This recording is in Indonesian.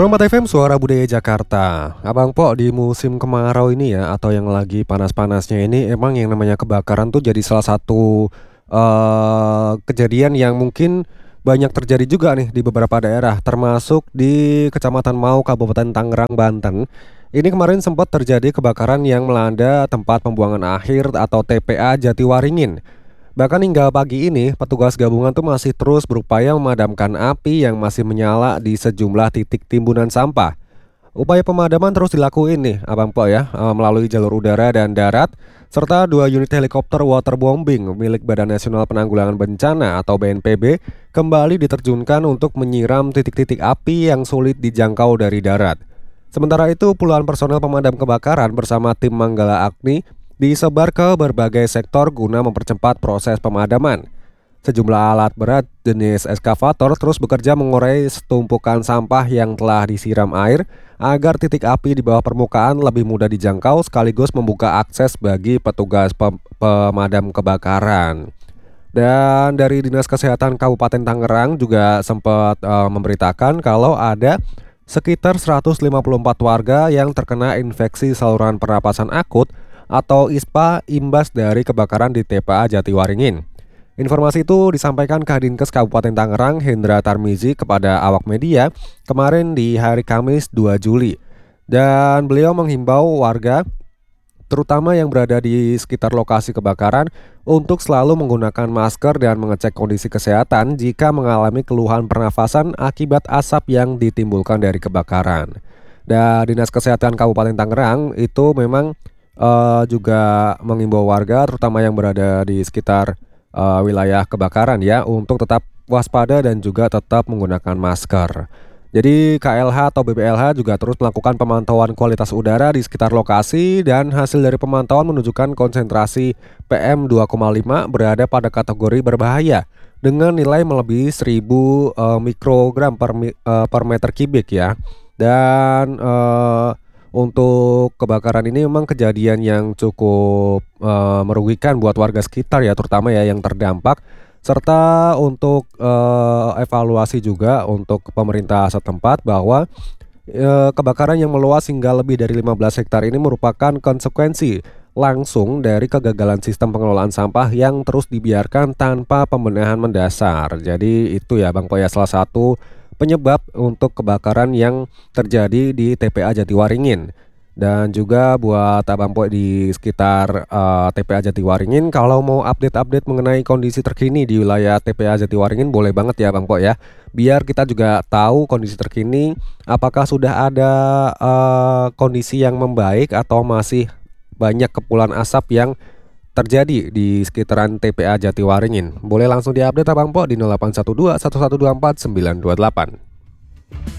Promat FM Suara Budaya Jakarta. Abang Po, di musim kemarau ini ya, atau yang lagi panas-panasnya ini, emang yang namanya kebakaran tuh jadi salah satu kejadian yang mungkin banyak terjadi juga nih di beberapa daerah, termasuk di Kecamatan Mau, Kabupaten Tangerang, Banten. Ini kemarin sempat terjadi kebakaran yang melanda tempat pembuangan akhir atau TPA Jatiwaringin. Bahkan hingga pagi ini, petugas gabungan tuh masih terus berupaya memadamkan api yang masih menyala di sejumlah titik timbunan sampah. Upaya pemadaman terus dilakuin nih, Abang Po ya, melalui jalur udara dan darat, serta 2 unit helikopter waterbombing milik Badan Nasional Penanggulangan Bencana atau BNPB kembali diterjunkan untuk menyiram titik-titik api yang sulit dijangkau dari darat. Sementara itu, puluhan personel pemadam kebakaran bersama tim Manggala Agni disebar ke berbagai sektor guna mempercepat proses pemadaman. Sejumlah alat berat jenis eskavator terus bekerja mengurai setumpukan sampah yang telah disiram air agar titik api di bawah permukaan lebih mudah dijangkau sekaligus membuka akses bagi petugas pemadam kebakaran. Dan dari Dinas Kesehatan Kabupaten Tangerang juga sempat memberitakan kalau ada sekitar 154 warga yang terkena infeksi saluran pernapasan akut atau ISPA imbas dari kebakaran di TPA Jatiwaringin. Informasi itu disampaikan Kadinkes Kabupaten Tangerang Hendra Tarmizi kepada awak media kemarin di hari Kamis 2 Juli. Dan beliau menghimbau warga terutama yang berada di sekitar lokasi kebakaran untuk selalu menggunakan masker dan mengecek kondisi kesehatan jika mengalami keluhan pernafasan akibat asap yang ditimbulkan dari kebakaran. Dan Dinas Kesehatan Kabupaten Tangerang itu memang juga mengimbau warga terutama yang berada di sekitar wilayah kebakaran ya untuk tetap waspada dan juga tetap menggunakan masker. Jadi KLH atau BPLH juga terus melakukan pemantauan kualitas udara di sekitar lokasi dan hasil dari pemantauan menunjukkan konsentrasi PM 2,5 berada pada kategori berbahaya dengan nilai melebihi 1000 mikrogram per meter kubik ya. Dan untuk kebakaran ini memang kejadian yang cukup merugikan buat warga sekitar ya, terutama ya yang terdampak. Serta untuk evaluasi juga untuk pemerintah setempat bahwa kebakaran yang meluas hingga lebih dari 15 hektar ini merupakan konsekuensi langsung dari kegagalan sistem pengelolaan sampah yang terus dibiarkan tanpa pembenahan mendasar. Jadi itu ya Bang Po ya, salah satu penyebab untuk kebakaran yang terjadi di TPA Jatiwaringin. Dan juga buat Abang Po di sekitar TPA Jatiwaringin, kalau mau update-update mengenai kondisi terkini di wilayah TPA Jatiwaringin boleh banget ya Bang Po ya. Biar kita juga tahu kondisi terkini apakah sudah ada kondisi yang membaik atau masih banyak kepulan asap yang terjadi di sekitaran TPA Jatiwaringin. Boleh langsung diupdate Abang Po di 0812 1124 928.